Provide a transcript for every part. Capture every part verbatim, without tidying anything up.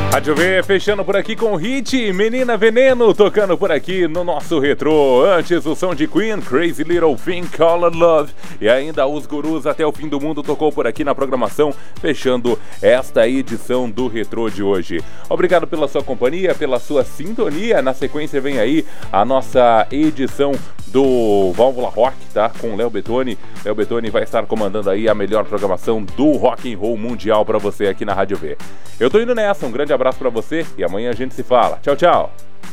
Rádio V fechando por aqui com o hit Menina Veneno, tocando por aqui no nosso retrô. Antes o som de Queen, Crazy Little Thing Called Love. E ainda os Gurus Até o Fim do Mundo tocou por aqui na programação, fechando esta edição do retrô de hoje. Obrigado pela sua companhia, pela sua sintonia. Na sequência vem aí a nossa edição do Válvula Rock, tá? Com o Léo Bettoni. Léo Bettoni vai estar comandando aí a melhor programação do rock and roll mundial pra você aqui na Rádio V. Eu tô indo nessa, um grande abraço pra você e amanhã a gente se fala. Tchau, tchau.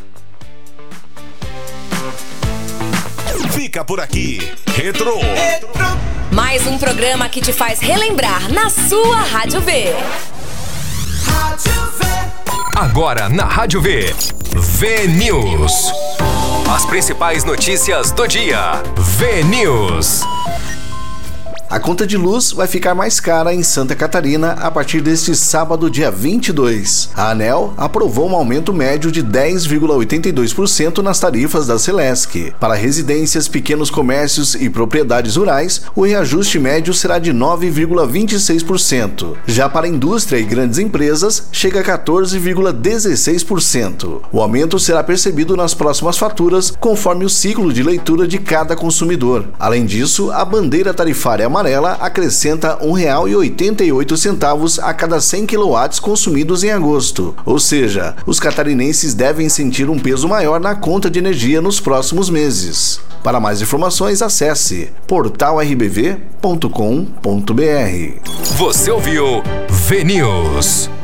Fica por aqui, Retrô. Mais um programa que te faz relembrar na sua Rádio V. Rádio V. Agora na Rádio V, V News. As principais notícias do dia. V News. A conta de luz vai ficar mais cara em Santa Catarina a partir deste sábado, dia vinte e dois. A ANEEL aprovou um aumento médio de dez vírgula oitenta e dois por cento nas tarifas da Celesc. Para residências, pequenos comércios e propriedades rurais, o reajuste médio será de nove vírgula vinte e seis por cento. Já para a indústria e grandes empresas, chega a quatorze vírgula dezesseis por cento. O aumento será percebido nas próximas faturas, conforme o ciclo de leitura de cada consumidor. Além disso, a bandeira tarifária amarela acrescenta um real e oitenta e oito centavos a cada cem quilowatts consumidos em agosto. Ou seja, os catarinenses devem sentir um peso maior na conta de energia nos próximos meses. Para mais informações, acesse portal r b v ponto com ponto b r. Você ouviu V News.